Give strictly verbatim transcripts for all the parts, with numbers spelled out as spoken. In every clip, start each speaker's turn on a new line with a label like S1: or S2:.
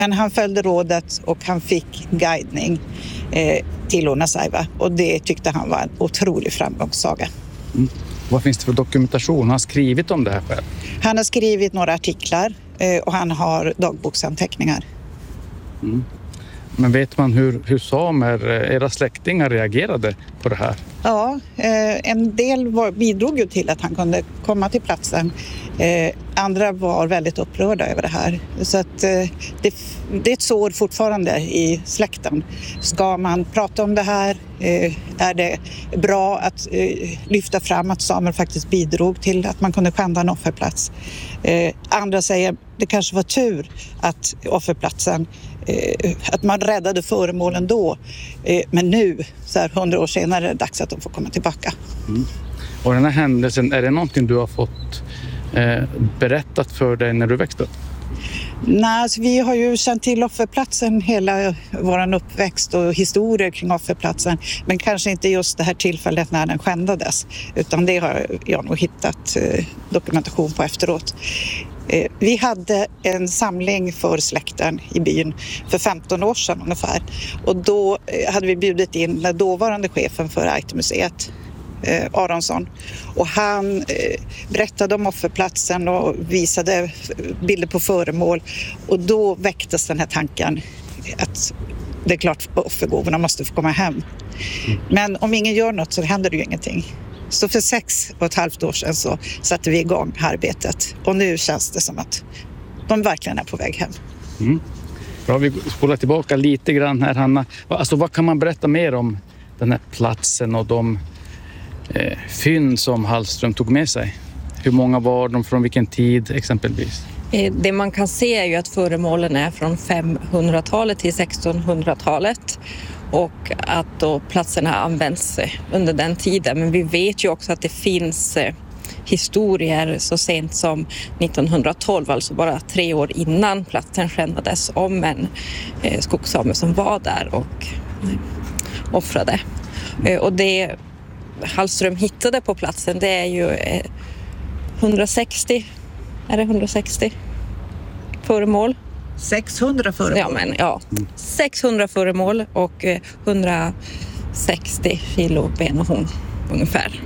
S1: Men han följde rådet och han fick guidning eh, till Onasaiva. Och det tyckte han var en otrolig framgångssaga.
S2: Mm. Vad finns det för dokumentation? Han har skrivit om det här själv?
S1: Han har skrivit några artiklar eh, och han har dagboksanteckningar.
S2: Mm. Men vet man hur, hur samer, era släktingar, reagerade på det här?
S1: Ja, eh, en del var, bidrog ju till att han kunde komma till platsen. Eh, andra var väldigt upprörda över det här. Så att, eh, det, det är ett sår fortfarande i släkten. Ska man prata om det här? Eh, är det bra att eh, lyfta fram att samer faktiskt bidrog till att man kunde skända en offerplats? Eh, andra säger det kanske var tur att offerplatsen Eh, att man räddade föremålen då. Eh, men nu, så här hundra år senare, är det dags att de får komma tillbaka.
S2: Mm. Och den här händelsen, är det någonting du har fått eh, berättat för dig när du växte upp?
S1: Nej, alltså, vi har ju känt till offerplatsen hela vår uppväxt och historier kring offerplatsen. Men kanske inte just det här tillfället när den skändades. Utan det har jag nog hittat eh, dokumentation på efteråt. Vi hade en samling för släkten i byn för femton år sedan ungefär. Och då hade vi bjudit in den dåvarande chefen för Aitikmuseet, eh, Aronsson. Och han eh, berättade om offerplatsen och visade bilder på föremål. Och då väcktes den här tanken att det är klart att offergåvorna måste få komma hem. Men om ingen gör något så händer det ju ingenting. Så för sex och ett halvt år sedan så satte vi igång arbetet. Och nu känns det som att de verkligen är på väg hem.
S2: Mm. Bra, vi spolar tillbaka lite grann här, Hanna. Alltså, vad kan man berätta mer om den här platsen och de eh, fynd som Hallström tog med sig? Hur många var de, från vilken tid exempelvis?
S3: Det man kan se är ju att föremålen är från femhundratalet till sextonhundratalet. Och att då platserna används under den tiden. Men vi vet ju också att det finns historier så sent som nittonhundratolv, alltså bara tre år innan platsen skändades, om en skogssame som var där och offrade. Och det Hallström hittade på platsen, det är ju hundrasextio, är det hundrasextio föremål?
S1: sexhundra föremål?
S3: Ja, men ja. sexhundra föremål och hundrasextio kilo ben och horn ungefär.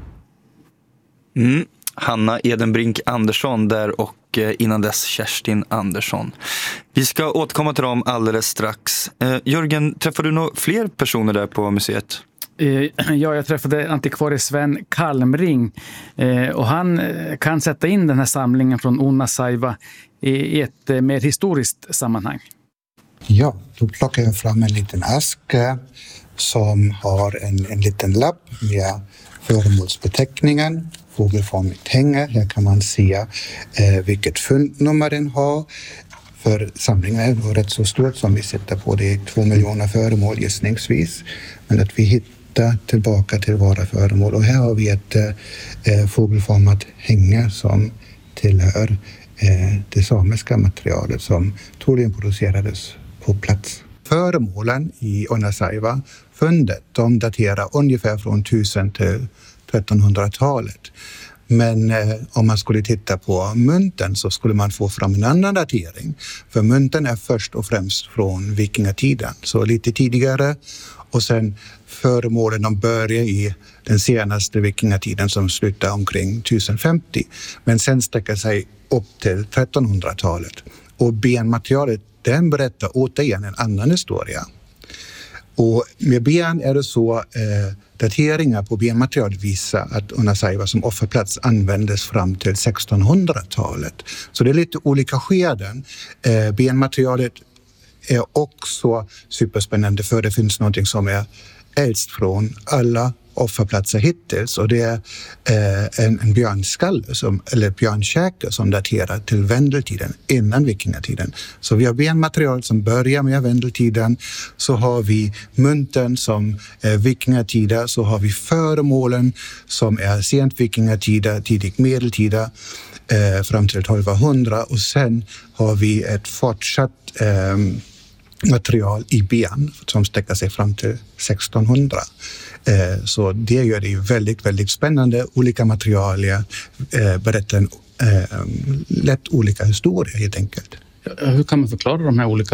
S4: Mm. Hanna Edenbrink Andersson där och innan dess Kerstin Andersson. Vi ska återkomma till dem alldeles strax. Eh, Jörgen, träffade du några fler personer där på museet?
S2: Ja, jag träffade antikvarie Sven Kalmring och han kan sätta in den här samlingen från Onasaiva i ett mer historiskt sammanhang.
S5: Ja, då plockar jag fram en liten ask som har en, en liten lapp med föremålsbeteckningen, fågelformigt hänge. Här kan man se eh, vilket fyndnummer den har. För samlingen är nog rätt så stort som vi sitter på. Det är två miljoner föremål gissningsvis. Men att vi hittar tillbaka till våra föremål. Och här har vi ett eh, fågelformat hänge som tillhör eh, det samiska materialet som troligen producerades på plats. Föremålen i Onasaiva, fundet, de daterar ungefär från tusen till trettonhundratalet. Men eh, om man skulle titta på mynten så skulle man få fram en annan datering. För mynten är först och främst från vikingatiden, så lite tidigare. Och sen föremålen de börjar i den senaste vikingatiden som slutar omkring tusen femtio. Men sen sträcker sig upp till trettonhundratalet. Och benmaterialet, den berättar återigen en annan historia. Och med ben är det så, eh, dateringar på benmaterial visar att Onasaiva som offerplats användes fram till sextonhundratalet. Så det är lite olika skeden. Eh, benmaterialet är också superspännande för det finns något som är äldst från alla offerplatser hittills och det är eh, en, en björnskalle som, eller björnkäke som daterar till vendeltiden innan vikingatiden. Så vi har benmaterial som börjar med vendeltiden, så har vi mynten som är vikingatida, så har vi föremålen som är sent vikingatida, tidigt medeltida eh, fram till tolvhundra och sen har vi ett fortsatt eh, material i ben som sträcker sig fram till sextonhundra. Så det gör det ju väldigt, väldigt spännande. Olika material berättar lätt olika historier helt enkelt.
S2: Hur kan man förklara de här olika